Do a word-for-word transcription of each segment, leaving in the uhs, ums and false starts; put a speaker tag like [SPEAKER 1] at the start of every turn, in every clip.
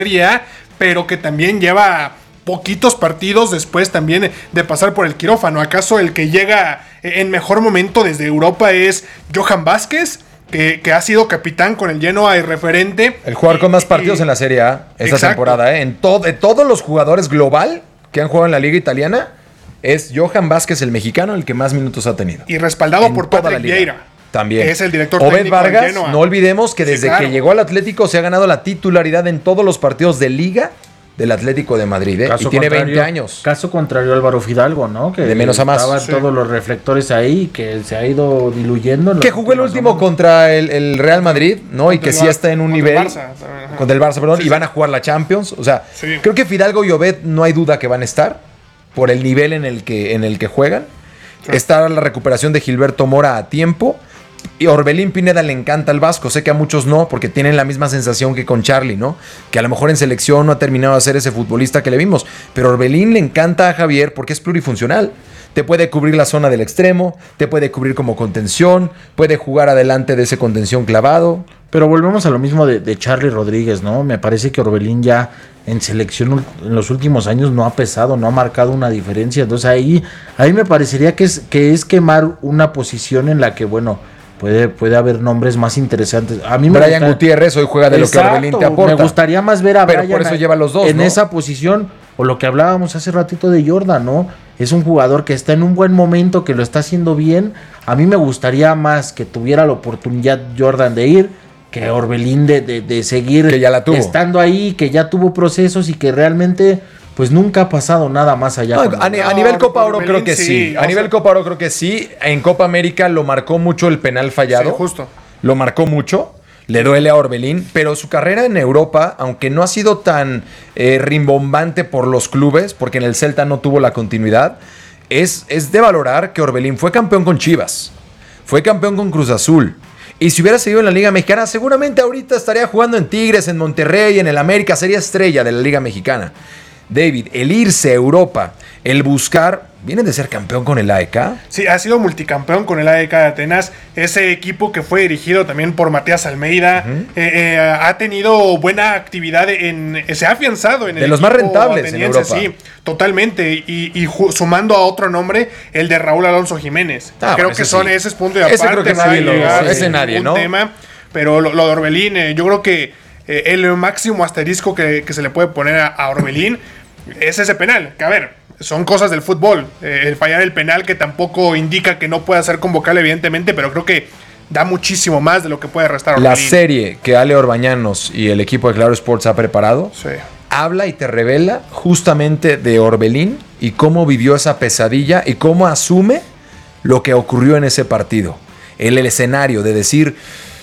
[SPEAKER 1] Serie A, pero que también lleva poquitos partidos después también de pasar por el quirófano. ¿Acaso el que llega en mejor momento desde Europa es Johan Vázquez? Que, que ha sido capitán con el Genoa y referente.
[SPEAKER 2] El jugador con más partidos y, en la Serie A esta exacto. temporada. ¿eh? En to- de todos los jugadores global que han jugado en la Liga Italiana, es Johan Vázquez, el mexicano, el que más minutos ha tenido.
[SPEAKER 1] Y respaldado en por Patrick Vieira.
[SPEAKER 2] También.
[SPEAKER 1] Que es el director
[SPEAKER 2] Obed
[SPEAKER 1] técnico
[SPEAKER 2] Vargas,
[SPEAKER 1] del Genoa.
[SPEAKER 2] No olvidemos que desde sí, claro. que llegó al Atlético se ha ganado la titularidad en todos los partidos de Liga del Atlético de Madrid, ¿eh? Y tiene veinte años.
[SPEAKER 3] Caso contrario a Álvaro Fidalgo, ¿no? Que
[SPEAKER 2] de menos a más.
[SPEAKER 3] Estaban
[SPEAKER 2] sí.
[SPEAKER 3] todos los reflectores ahí, que se ha ido diluyendo.
[SPEAKER 2] Que jugó el último contra el, el Real Madrid, ¿no? Contra y que sí está en un nivel. El Barça, contra el Barça, perdón. Sí, y van a jugar la Champions. O sea, sí. creo que Fidalgo y Obed no hay duda que van a estar por el nivel en el que, en el que juegan. Sí. Está la recuperación de Gilberto Mora a tiempo. Y Orbelín Pineda le encanta al Vasco, sé que a muchos no, porque tienen la misma sensación que con Charlie, ¿no? Que a lo mejor en selección no ha terminado de ser ese futbolista que le vimos, pero Orbelín le encanta a Javier porque es plurifuncional. Te puede cubrir la zona del extremo, te puede cubrir como contención, puede jugar adelante de ese contención clavado.
[SPEAKER 3] Pero volvemos a lo mismo de, de Charlie Rodríguez, ¿no? Me parece que Orbelín ya en selección en los últimos años no ha pesado, no ha marcado una diferencia. Entonces ahí, ahí me parecería que es, que es quemar una posición en la que, bueno, Puede, puede haber nombres más interesantes. A mí me
[SPEAKER 2] Brian
[SPEAKER 3] gusta...
[SPEAKER 2] Gutiérrez hoy juega de Exacto, lo que Orbelín te aporta.
[SPEAKER 3] Me gustaría más ver a
[SPEAKER 2] Pero
[SPEAKER 3] Brian
[SPEAKER 2] por eso lleva los dos,
[SPEAKER 3] en
[SPEAKER 2] ¿no?
[SPEAKER 3] esa posición, o lo que hablábamos hace ratito de Jordan, ¿no? Es un jugador que está en un buen momento, que lo está haciendo bien. A mí me gustaría más que tuviera la oportunidad Jordan de ir, que Orbelín de, de, de seguir
[SPEAKER 2] que ya la tuvo.
[SPEAKER 3] estando ahí, que ya tuvo procesos y que realmente... pues nunca ha pasado nada más allá.
[SPEAKER 2] No, a, a nivel Copa Oro creo que sí. sí. A nivel sea... Copa Oro creo que sí. En Copa América lo marcó mucho el penal fallado.
[SPEAKER 1] Sí, justo.
[SPEAKER 2] Lo marcó mucho. Le duele a Orbelín. Pero su carrera en Europa, aunque no ha sido tan eh, rimbombante por los clubes, porque en el Celta no tuvo la continuidad, es, es de valorar que Orbelín fue campeón con Chivas. Fue campeón con Cruz Azul. Y si hubiera seguido en la Liga Mexicana, seguramente ahorita estaría jugando en Tigres, en Monterrey, en el América. Sería estrella de la Liga Mexicana. David, el irse a Europa, el buscar, viene de ser campeón con el A E K.
[SPEAKER 1] Sí, ha sido multicampeón con el A E K de Atenas, ese equipo que fue dirigido también por Matías Almeida, uh-huh. eh, eh, ha tenido buena actividad, en, se ha afianzado en el
[SPEAKER 2] de los más rentables en Europa.
[SPEAKER 1] Sí, totalmente, y, y ju- sumando a otro nombre, el de Raúl Alonso Jiménez.
[SPEAKER 2] Ah,
[SPEAKER 1] creo
[SPEAKER 2] bueno,
[SPEAKER 1] que
[SPEAKER 2] sí.
[SPEAKER 1] son ese es punto de aparte.
[SPEAKER 2] Ese creo que nadie lo,
[SPEAKER 1] llegar,
[SPEAKER 2] ese nadie, ¿no?
[SPEAKER 1] Tema, pero lo, lo de Orbelín, eh, yo creo que eh, el máximo asterisco que, que se le puede poner a, a Orbelín es ese penal, que a ver, son cosas del fútbol, eh, el fallar el penal que tampoco indica que no pueda ser convocable evidentemente, pero creo que da muchísimo más de lo que puede restar Orbelín.
[SPEAKER 2] La serie que Ale Orbañanos y el equipo de Claro Sports ha preparado, sí. habla y te revela justamente de Orbelín y cómo vivió esa pesadilla y cómo asume lo que ocurrió en ese partido, el, el escenario de decir,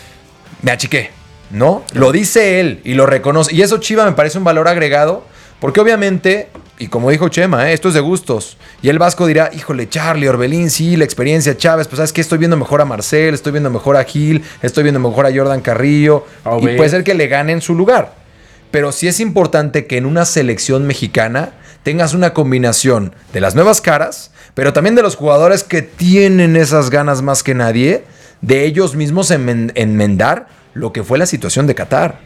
[SPEAKER 2] me achiqué, ¿no? Lo dice él y lo reconoce, y eso, Chiva, me parece un valor agregado. Porque obviamente, y como dijo Chema, ¿eh? esto es de gustos. Y el Vasco dirá, híjole, Charlie, Orbelín, sí, la experiencia, Chávez, pues sabes que estoy viendo mejor a Marcel, estoy viendo mejor a Gil, estoy viendo mejor a Jordan Carrillo. A y puede ser que le ganen su lugar. Pero sí es importante que en una selección mexicana tengas una combinación de las nuevas caras, pero también de los jugadores que tienen esas ganas más que nadie, de ellos mismos enmen- enmendar lo que fue la situación de Qatar.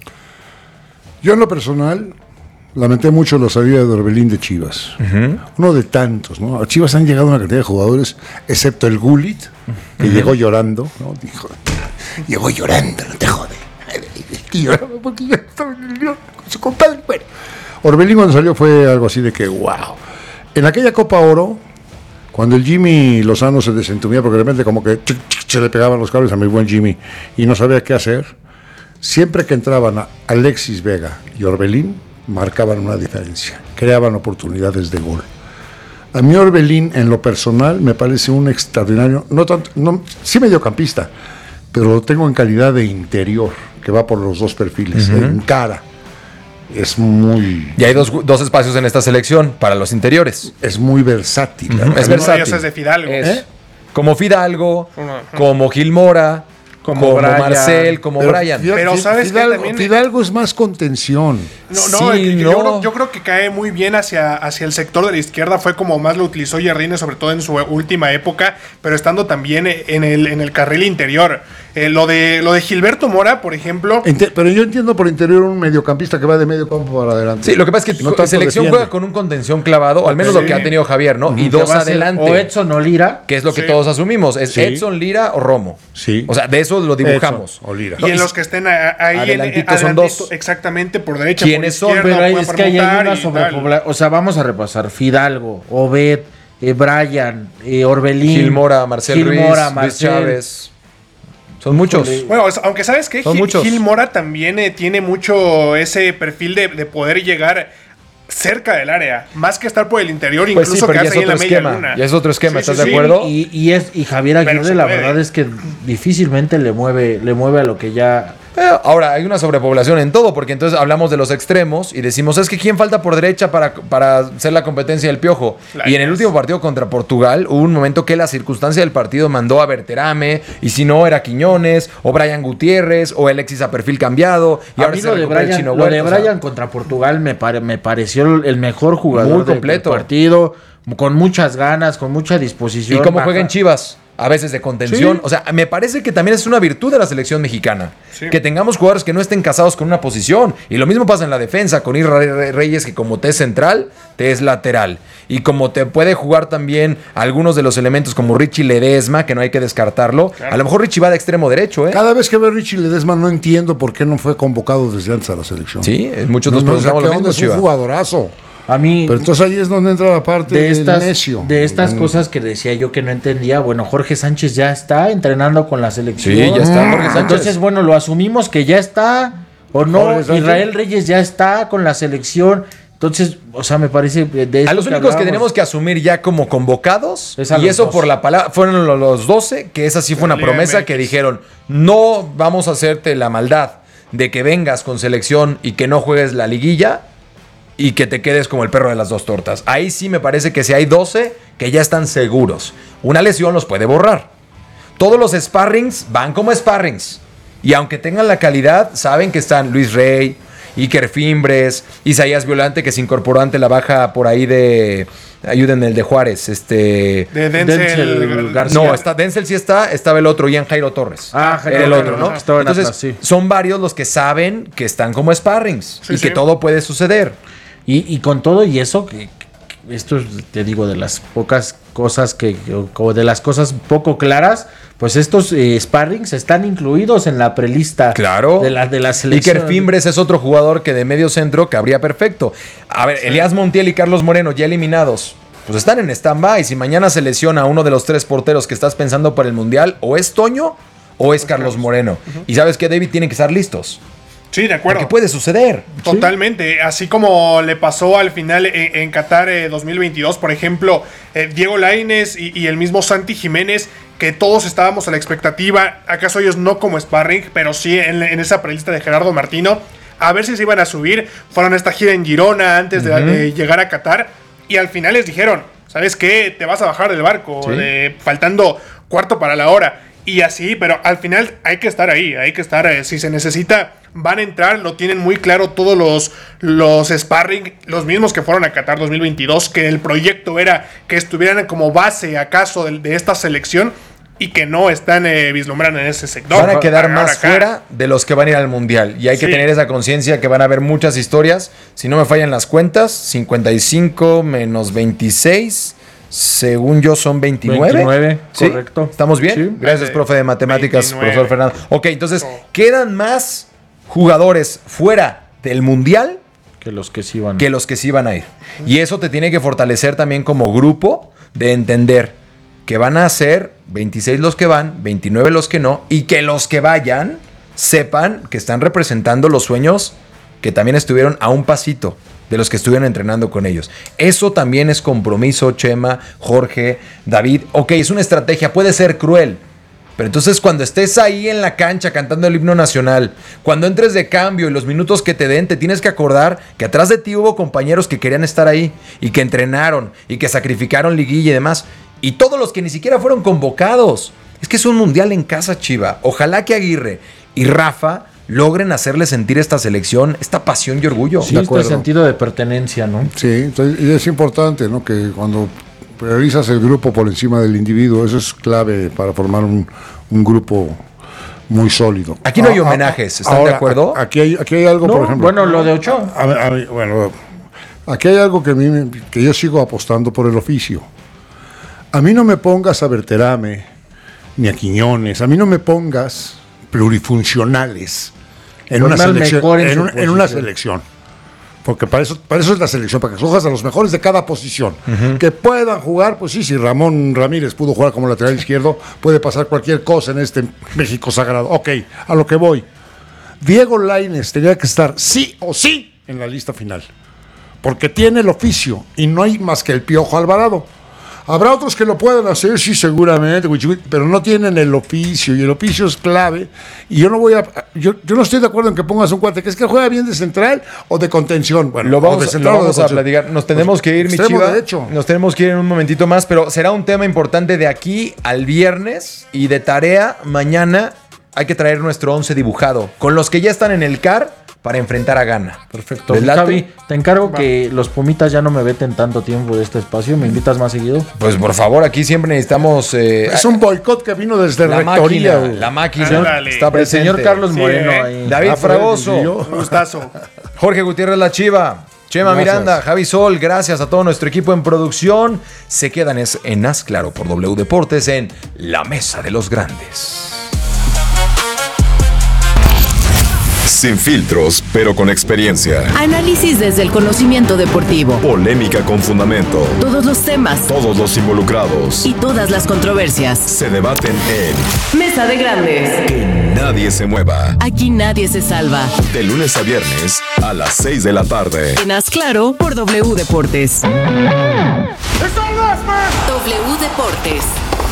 [SPEAKER 4] Yo en lo personal lamenté mucho la salida de Orbelín de Chivas. Uh-huh. Uno de tantos, ¿no? A Chivas han llegado una cantidad de jugadores, excepto el Gullit, que uh-huh. llegó llorando, ¿no? Dijo, llegó llorando, no te jode. Lloraba porque ya estaba en el León con su compadre. Bueno, Orbelín cuando salió fue algo así de que, wow. En aquella Copa Oro, cuando el Jimmy Lozano se desentumía, porque de repente como que ch- ch- se le pegaban los cables a mi buen Jimmy y no sabía qué hacer, siempre que entraban a Alexis Vega y Orbelín, marcaban una diferencia, creaban oportunidades de gol. A mí Orbelín, en lo personal, me parece un extraordinario, no tanto, no, sí mediocampista, pero lo tengo en calidad de interior, que va por los dos perfiles, uh-huh. en cara. Es muy...
[SPEAKER 2] Y hay dos, dos espacios en esta selección para los interiores.
[SPEAKER 4] Es muy versátil.
[SPEAKER 2] Uh-huh. Es versátil.
[SPEAKER 1] Es de Fidalgo.
[SPEAKER 2] Es, ¿eh? Como Fidalgo, uh-huh. como Gil Mora, como, como Marcel, como
[SPEAKER 4] pero,
[SPEAKER 2] Brian.
[SPEAKER 1] Pero sabes
[SPEAKER 4] Fidalgo,
[SPEAKER 1] que también
[SPEAKER 4] Fidalgo es más contención.
[SPEAKER 1] No, no,
[SPEAKER 2] sí,
[SPEAKER 1] yo,
[SPEAKER 2] no.
[SPEAKER 1] Creo, yo creo que cae muy bien hacia, hacia el sector de la izquierda. Fue como más lo utilizó Jardine, sobre todo en su última época, pero estando también en el, en el carril interior. Eh, lo, de, lo de Gilberto Mora, por ejemplo.
[SPEAKER 4] Ente- pero yo entiendo por interior un mediocampista que va de medio campo para adelante.
[SPEAKER 2] Sí, lo que pasa es que
[SPEAKER 4] No
[SPEAKER 2] la
[SPEAKER 4] tanto
[SPEAKER 2] selección
[SPEAKER 4] defiende.
[SPEAKER 2] juega con un contención clavado, al menos
[SPEAKER 1] Sí.
[SPEAKER 2] lo que ha tenido Javier, ¿no? Y
[SPEAKER 3] Que
[SPEAKER 2] dos
[SPEAKER 3] va a ser
[SPEAKER 2] adelante.
[SPEAKER 3] O Edson o Lira.
[SPEAKER 2] Que es lo que
[SPEAKER 1] Sí.
[SPEAKER 2] todos asumimos. Es
[SPEAKER 4] Sí.
[SPEAKER 2] Edson, Lira o Romo.
[SPEAKER 4] Sí.
[SPEAKER 2] O sea, de eso lo dibujamos.
[SPEAKER 4] Edson o Lira.
[SPEAKER 1] Y en los que estén a- ahí en,
[SPEAKER 2] Adelantito son
[SPEAKER 1] adelantito,
[SPEAKER 2] dos.
[SPEAKER 1] exactamente, por derecha,
[SPEAKER 2] ¿Quiénes
[SPEAKER 1] por
[SPEAKER 2] son?
[SPEAKER 1] izquierda,
[SPEAKER 3] Pero hay-
[SPEAKER 1] pueden
[SPEAKER 3] es que ahí hay
[SPEAKER 1] permutar
[SPEAKER 3] una
[SPEAKER 1] y tal.
[SPEAKER 3] sobrepoblación. O sea, vamos a repasar. Fidalgo, Obed, eh, Brian, eh, Orbelín.
[SPEAKER 2] Gil Mora, Marcel
[SPEAKER 3] Gil
[SPEAKER 2] Ruiz,
[SPEAKER 3] Mora,
[SPEAKER 2] Luis
[SPEAKER 3] Marcel.
[SPEAKER 2] Chávez. Son muchos.
[SPEAKER 3] Híjole.
[SPEAKER 1] Bueno, o sea, aunque sabes que
[SPEAKER 2] Son
[SPEAKER 1] Gil,
[SPEAKER 2] muchos.
[SPEAKER 1] Gil Mora también eh, tiene mucho ese perfil de, de poder llegar cerca del área, más que estar por el interior,
[SPEAKER 2] Pues sí,
[SPEAKER 1] incluso
[SPEAKER 2] pero ya
[SPEAKER 1] quedarse
[SPEAKER 2] es
[SPEAKER 1] ahí en la
[SPEAKER 2] otro
[SPEAKER 1] media
[SPEAKER 2] esquema.
[SPEAKER 1] luna.
[SPEAKER 2] Ya es otro esquema,
[SPEAKER 1] Sí,
[SPEAKER 2] ¿estás
[SPEAKER 1] sí,
[SPEAKER 2] de
[SPEAKER 1] sí.
[SPEAKER 2] acuerdo?
[SPEAKER 3] Y, y, es, y Javier
[SPEAKER 1] Pero
[SPEAKER 3] Aguirre,
[SPEAKER 1] se
[SPEAKER 3] la
[SPEAKER 1] puede.
[SPEAKER 3] verdad es que difícilmente le mueve, le mueve a lo que ya.
[SPEAKER 2] Eh, ahora, hay una sobrepoblación en todo, porque entonces hablamos de los extremos y decimos, es que ¿quién falta por derecha para, para ser la competencia del Piojo?
[SPEAKER 1] La
[SPEAKER 2] y en el
[SPEAKER 1] Inés.
[SPEAKER 2] último partido contra Portugal hubo un momento que la circunstancia del partido mandó a Berterame, y si no era Quiñones, o Brian Gutiérrez, o Alexis a perfil cambiado, y
[SPEAKER 3] A
[SPEAKER 2] ahora
[SPEAKER 3] mí
[SPEAKER 2] se
[SPEAKER 3] lo de
[SPEAKER 2] recupera el
[SPEAKER 3] Brian,
[SPEAKER 2] Chino
[SPEAKER 3] lo de
[SPEAKER 2] Huerta, o sea,
[SPEAKER 3] Brian contra Portugal me, pare- me pareció el mejor jugador
[SPEAKER 2] Muy
[SPEAKER 3] del-
[SPEAKER 2] completo.
[SPEAKER 3] del partido, con muchas ganas, con mucha
[SPEAKER 2] y
[SPEAKER 3] disposición.
[SPEAKER 2] cómo
[SPEAKER 3] baja-
[SPEAKER 2] juega en Chivas. A veces de contención.
[SPEAKER 4] Sí.
[SPEAKER 2] O sea, me parece que también es una virtud de la selección mexicana.
[SPEAKER 1] Sí.
[SPEAKER 2] Que tengamos jugadores que no estén casados con una posición. Y lo mismo pasa en la defensa con Israel Reyes, que como te es central, te es lateral. Y como te puede jugar también algunos de los elementos como Richie Ledesma, que no hay que descartarlo.
[SPEAKER 1] Claro.
[SPEAKER 2] A lo mejor Richie va de extremo derecho, ¿eh?
[SPEAKER 4] Cada vez que veo a Richie Ledesma no entiendo por qué no fue convocado desde antes a la selección.
[SPEAKER 2] Sí, muchos
[SPEAKER 4] No,
[SPEAKER 2] nos
[SPEAKER 4] no, o sea,
[SPEAKER 2] preguntamos
[SPEAKER 4] ¿qué
[SPEAKER 2] lo
[SPEAKER 4] onda?
[SPEAKER 2] mismo,
[SPEAKER 4] Es un
[SPEAKER 2] Chiva.
[SPEAKER 4] jugadorazo.
[SPEAKER 3] A mí,
[SPEAKER 4] Pero entonces ahí es donde entra la parte
[SPEAKER 3] de
[SPEAKER 4] del
[SPEAKER 3] estas,
[SPEAKER 4] necio.
[SPEAKER 3] de estas
[SPEAKER 4] Mm.
[SPEAKER 3] cosas que decía yo que no entendía, bueno, Jorge Sánchez ya está entrenando con la selección.
[SPEAKER 2] Sí, ya está Jorge Sánchez.
[SPEAKER 3] Entonces, bueno, lo asumimos que ya está, o no,
[SPEAKER 4] Jorge Sánchez.
[SPEAKER 3] Israel Reyes ya está con la selección. Entonces, o sea, me parece de
[SPEAKER 2] A
[SPEAKER 3] esto
[SPEAKER 2] los únicos que
[SPEAKER 3] hablábamos.
[SPEAKER 2] tenemos que asumir ya como convocados,
[SPEAKER 3] Es a
[SPEAKER 2] y
[SPEAKER 3] los
[SPEAKER 2] eso
[SPEAKER 3] dos.
[SPEAKER 2] por la palabra, fueron lo- los doce, que esa sí fue una
[SPEAKER 1] Liga
[SPEAKER 2] promesa
[SPEAKER 1] M X.
[SPEAKER 2] que dijeron, no vamos a hacerte la maldad de que vengas con selección y que no juegues la liguilla y que te quedes como el perro de las dos tortas. Ahí sí me parece que si hay doce que ya están seguros. Una lesión los puede borrar. Todos los sparrings van como sparrings. Y aunque tengan la calidad, saben que están Luis Rey, Iker Fimbres, Isaías Violante, que se incorporó ante la baja por ahí de... Ayúdenme, el de Juárez. Este...
[SPEAKER 1] De Denzel,
[SPEAKER 3] Denzel García.
[SPEAKER 2] No, está, Denzel sí está, estaba el otro, Ian Jairo Torres.
[SPEAKER 3] Ah, Jairo
[SPEAKER 2] Era el
[SPEAKER 3] Torres,
[SPEAKER 2] otro, ¿no?
[SPEAKER 3] que estaba en
[SPEAKER 2] Entonces,
[SPEAKER 3] Atlas, sí.
[SPEAKER 2] son varios los que saben que están como sparrings
[SPEAKER 1] Sí,
[SPEAKER 2] y que
[SPEAKER 1] sí.
[SPEAKER 2] todo puede suceder.
[SPEAKER 3] Y, y con todo y eso, que, que esto es, te digo, de las pocas cosas que, o de las cosas poco claras, pues estos eh, sparrings están incluidos en la prelista
[SPEAKER 2] Claro.
[SPEAKER 3] de la, de la selección.
[SPEAKER 2] Iker Fimbres es otro jugador que de medio centro cabría perfecto. A ver, Elías Montiel y Carlos Moreno ya eliminados. Pues están en stand-by. Si mañana se lesiona a uno de los tres porteros que estás pensando para el Mundial, o es Toño o es Carlos Moreno. Y sabes que David tienen que estar listos.
[SPEAKER 1] Sí, de acuerdo.
[SPEAKER 2] Porque puede suceder.
[SPEAKER 1] Totalmente, así como le pasó al final en, en Qatar eh, dos mil veintidós, por ejemplo, eh, Diego Lainez y, y el mismo Santi Jiménez, que todos estábamos a la expectativa, acaso ellos no como sparring, pero sí en, en esa prelista de Gerardo Martino, a ver si se iban a subir, fueron a esta gira en Girona antes de, de llegar a Qatar, y al final les dijeron, ¿sabes qué? Te vas a bajar del barco,
[SPEAKER 2] Sí.
[SPEAKER 1] de- faltando cuarto para la hora. Y así, pero al final hay que estar ahí, hay que estar, eh, si se necesita, van a entrar, lo tienen muy claro todos los, los sparring, los mismos que fueron a Qatar dos mil veintidós, que el proyecto era que estuvieran como base acaso de, de esta selección y que no están eh, vislumbrando en ese sector.
[SPEAKER 2] Van a quedar
[SPEAKER 1] Ahora
[SPEAKER 2] más
[SPEAKER 1] acá.
[SPEAKER 2] fuera de los que van a ir al Mundial. Y hay que
[SPEAKER 1] Sí.
[SPEAKER 2] tener esa conciencia que van a haber muchas historias. Si no me fallan las cuentas, cincuenta y cinco menos veintiséis, según yo son veintinueve.
[SPEAKER 3] veintinueve,
[SPEAKER 2] ¿Sí?
[SPEAKER 3] correcto.
[SPEAKER 2] ¿Estamos bien?
[SPEAKER 3] Sí.
[SPEAKER 2] Gracias, profe de matemáticas,
[SPEAKER 1] veintinueve.
[SPEAKER 2] profesor Fernando. Ok, entonces,
[SPEAKER 1] Oh.
[SPEAKER 2] quedan más jugadores fuera del Mundial
[SPEAKER 3] Que los que sí van.
[SPEAKER 2] que los que sí van a ir. Y eso te tiene que fortalecer también como grupo de entender que van a ser veintiséis los que van, veintinueve los que no, y que los que vayan sepan que están representando los sueños que también estuvieron a un pasito de los que estuvieron entrenando con ellos. Eso también es compromiso, Chema, Jorge, David. Ok, es una estrategia, puede ser cruel, pero entonces cuando estés ahí en la cancha cantando el himno nacional, cuando entres de cambio y los minutos que te den, te tienes que acordar que atrás de ti hubo compañeros que querían estar ahí y que entrenaron y que sacrificaron liguilla y demás. Y todos los que ni siquiera fueron convocados. Es que es un mundial en casa, Chiva. Ojalá que Aguirre y Rafa logren hacerle sentir a esta selección esta pasión y orgullo.
[SPEAKER 3] Sí,
[SPEAKER 4] De
[SPEAKER 3] este
[SPEAKER 4] acuerdo.
[SPEAKER 3] sentido de pertenencia, ¿no?
[SPEAKER 4] Sí, entonces, y es importante, ¿no? Que cuando priorizas el grupo por encima del individuo, eso es clave para formar un, un grupo muy sólido.
[SPEAKER 2] Aquí no hay
[SPEAKER 4] Ah,
[SPEAKER 2] homenajes, ¿están
[SPEAKER 4] ahora,
[SPEAKER 2] de acuerdo?
[SPEAKER 4] a- Aquí hay, aquí hay algo,
[SPEAKER 3] No,
[SPEAKER 4] por ejemplo.
[SPEAKER 3] bueno, lo de Ochoa.
[SPEAKER 4] A- a- a- bueno, aquí hay algo que, a mí, me- que yo sigo apostando por el oficio. A mí no me pongas a Berterame ni a Quiñones, a mí no me pongas plurifuncionales en, una
[SPEAKER 3] Ponme al
[SPEAKER 4] selección,
[SPEAKER 3] mejor en
[SPEAKER 4] en,
[SPEAKER 3] su
[SPEAKER 4] un- en una
[SPEAKER 3] posición.
[SPEAKER 4] selección. Porque para eso, para eso es la selección, para que escojas a los mejores de cada posición. Que puedan jugar, pues sí, si Ramón Ramírez pudo jugar como lateral izquierdo, puede pasar cualquier cosa en este México sagrado. Ok, a lo que voy. Diego Lainez tenía que estar sí o sí en la lista final. Porque tiene el oficio y no hay más que el Piojo Alvarado. Habrá otros que lo puedan hacer, sí, seguramente, pero no tienen el oficio y el oficio es clave. Y yo no voy a. Yo, yo no estoy de acuerdo en que pongas un cuate que es que juega bien de central o de contención. Bueno,
[SPEAKER 2] Lo
[SPEAKER 4] o
[SPEAKER 2] vamos,
[SPEAKER 4] de
[SPEAKER 2] lo
[SPEAKER 4] central o de
[SPEAKER 2] vamos a
[SPEAKER 4] contención.
[SPEAKER 2] platicar. Nos tenemos que ir, mi
[SPEAKER 4] Extremo
[SPEAKER 2] chiva.
[SPEAKER 4] derecho.
[SPEAKER 2] Nos tenemos que ir en un momentito más, pero será un tema importante de aquí al viernes y de tarea mañana. Hay que traer nuestro once dibujado con los que ya están en el C A R para enfrentar a Ghana.
[SPEAKER 3] Perfecto.
[SPEAKER 2] ¿Les late?
[SPEAKER 3] Javi, te encargo que los Pumitas ya no me veten tanto tiempo de este espacio. ¿Me invitas más seguido?
[SPEAKER 2] Pues por favor, aquí siempre necesitamos. eh,
[SPEAKER 4] Es un boicot que vino desde
[SPEAKER 2] la
[SPEAKER 4] rectoría.
[SPEAKER 2] máquina.
[SPEAKER 4] güey.
[SPEAKER 2] La máquina
[SPEAKER 1] Ándale.
[SPEAKER 2] está
[SPEAKER 3] El
[SPEAKER 2] presente.
[SPEAKER 3] señor Carlos
[SPEAKER 1] Sí,
[SPEAKER 3] Moreno
[SPEAKER 1] eh.
[SPEAKER 3] ahí.
[SPEAKER 2] David
[SPEAKER 4] Ah, fue
[SPEAKER 2] Fragoso.
[SPEAKER 4] él y yo.
[SPEAKER 1] Un gustazo.
[SPEAKER 2] Jorge Gutiérrez La Chiva, Chema
[SPEAKER 4] Gracias.
[SPEAKER 2] Miranda, Javi Sol, gracias a todo nuestro equipo en producción. Se quedan es- en Haz Claro por W Deportes en La Mesa de los Grandes.
[SPEAKER 5] Sin filtros, pero con experiencia.
[SPEAKER 6] Análisis desde el conocimiento deportivo.
[SPEAKER 5] Polémica con fundamento.
[SPEAKER 6] Todos los temas
[SPEAKER 5] Todos los involucrados
[SPEAKER 6] y todas las controversias.
[SPEAKER 5] se debaten en
[SPEAKER 6] Mesa de Grandes.
[SPEAKER 5] Que Nadie se mueva.
[SPEAKER 6] Aquí nadie se salva.
[SPEAKER 5] De lunes a viernes a las seis de la tarde.
[SPEAKER 6] En Haz Claro por W Deportes. W Deportes.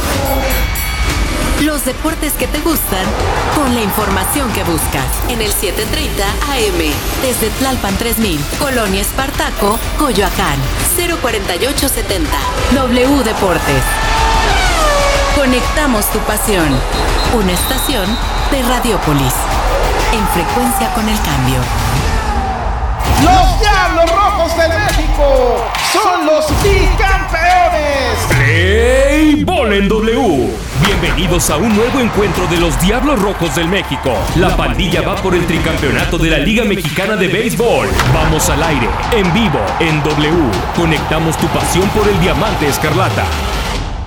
[SPEAKER 6] Los deportes que te gustan con la información que buscas. En el setecientos treinta A M. Desde Tlalpan tres mil. Colonia Espartaco, Coyoacán. cero cuarenta y ocho setenta. W Deportes. Conectamos tu pasión. Una estación de Radiopolis. En frecuencia con el cambio.
[SPEAKER 7] Los Diablos Rojos del México son los bicampeones.
[SPEAKER 8] Play Ball en W. Bienvenidos a un nuevo encuentro de los Diablos Rojos del México. La pandilla va por el tricampeonato de la Liga Mexicana de Béisbol. Vamos al aire, en vivo, en W. Conectamos tu pasión por el diamante escarlata.